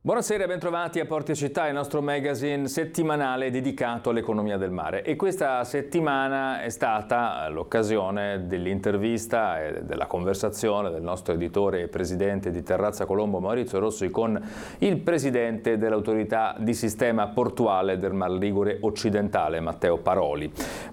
Buonasera e bentrovati a Porti e Città, il nostro magazine settimanale dedicato all'economia del mare. E questa settimana è stata l'occasione dell'intervista e della conversazione del nostro editore e presidente di Terrazza Colombo Maurizio Rossi con il presidente dell'autorità di sistema portuale del Mar Ligure occidentale Matteo Paroli,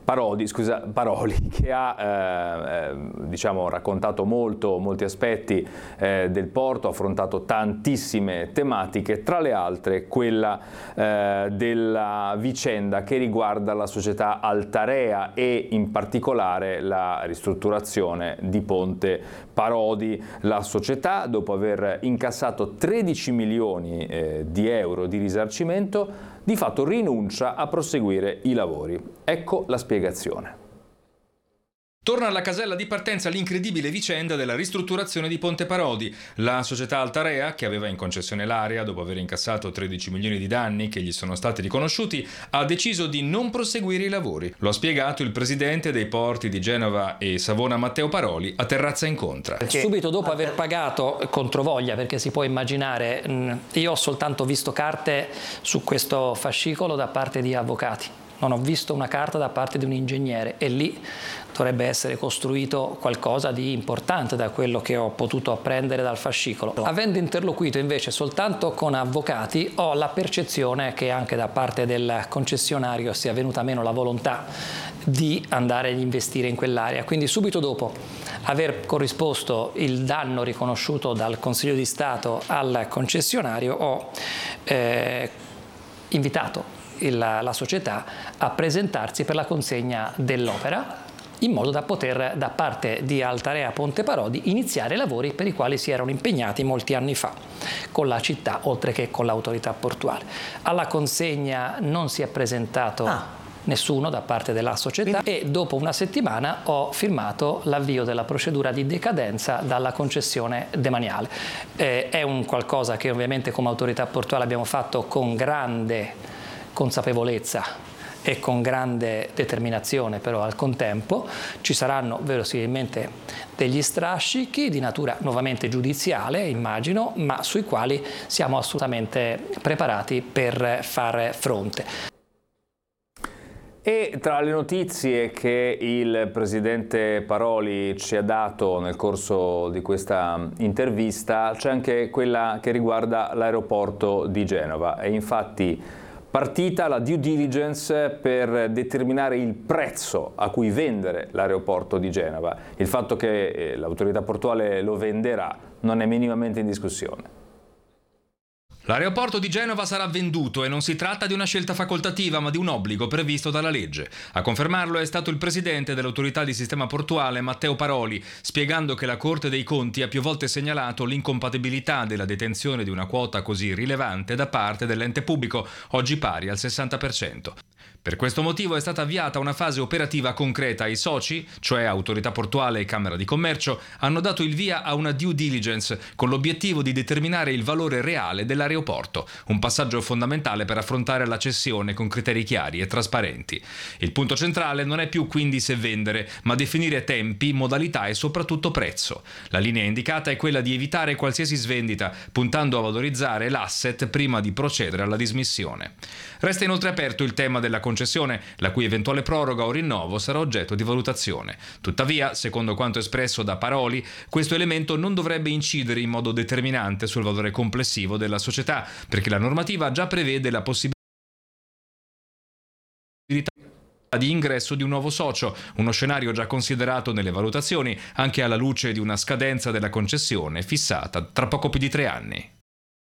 che ha raccontato molti aspetti del porto, ha affrontato tantissime tematiche, tra le altre quella della vicenda che riguarda la società Altarea e in particolare la ristrutturazione di Ponte Parodi. La società, dopo aver incassato 13 milioni di euro di risarcimento, di fatto rinuncia a proseguire i lavori. Ecco la spiegazione. Torna alla casella di partenza l'incredibile vicenda della ristrutturazione di Ponte Parodi. La società Altarea, che aveva in concessione l'area dopo aver incassato 13 milioni di danni che gli sono stati riconosciuti, ha deciso di non proseguire i lavori. Lo ha spiegato il presidente dei porti di Genova e Savona Matteo Paroli a Terrazza Incontra. Subito dopo aver pagato controvoglia, perché si può immaginare, io ho soltanto visto carte su questo fascicolo da parte di avvocati. Non ho visto una carta da parte di un ingegnere e lì dovrebbe essere costruito qualcosa di importante da quello che ho potuto apprendere dal fascicolo. Avendo interloquito invece soltanto con avvocati, ho la percezione che anche da parte del concessionario sia venuta meno la volontà di andare ad investire in quell'area. Quindi subito dopo aver corrisposto il danno riconosciuto dal Consiglio di Stato al concessionario, ho invitato la società a presentarsi per la consegna dell'opera in modo da poter, da parte di Altarea Ponte Parodi, iniziare i lavori per i quali si erano impegnati molti anni fa con la città, oltre che con l'autorità portuale. Alla consegna non si è presentato nessuno da parte della società e dopo una settimana ho firmato l'avvio della procedura di decadenza dalla concessione demaniale. È un qualcosa che ovviamente come autorità portuale abbiamo fatto con grande consapevolezza e con grande determinazione, però al contempo ci saranno verosimilmente degli strascichi di natura nuovamente giudiziale, immagino, ma sui quali siamo assolutamente preparati per fare fronte. E tra le notizie che il presidente Paroli ci ha dato nel corso di questa intervista c'è anche quella che riguarda l'aeroporto di Genova. E infatti partita la due diligence per determinare il prezzo a cui vendere l'aeroporto di Genova. Il fatto che l'autorità portuale lo venderà non è minimamente in discussione. L'aeroporto di Genova sarà venduto e non si tratta di una scelta facoltativa ma di un obbligo previsto dalla legge. A confermarlo è stato il presidente dell'autorità di sistema portuale Matteo Paroli, spiegando che la Corte dei Conti ha più volte segnalato l'incompatibilità della detenzione di una quota così rilevante da parte dell'ente pubblico, oggi pari al 60%. Per questo motivo è stata avviata una fase operativa concreta. I soci, cioè Autorità Portuale e Camera di Commercio, hanno dato il via a una due diligence con l'obiettivo di determinare il valore reale dell'aeroporto, un passaggio fondamentale per affrontare la cessione con criteri chiari e trasparenti. Il punto centrale non è più quindi se vendere, ma definire tempi, modalità e soprattutto prezzo. La linea indicata è quella di evitare qualsiasi svendita, puntando a valorizzare l'asset prima di procedere alla dismissione. Resta inoltre aperto il tema della concessione, la cui eventuale proroga o rinnovo sarà oggetto di valutazione. Tuttavia, secondo quanto espresso da Paroli, questo elemento non dovrebbe incidere in modo determinante sul valore complessivo della società, perché la normativa già prevede la possibilità di ingresso di un nuovo socio, uno scenario già considerato nelle valutazioni, anche alla luce di una scadenza della concessione fissata tra poco più di 3 anni.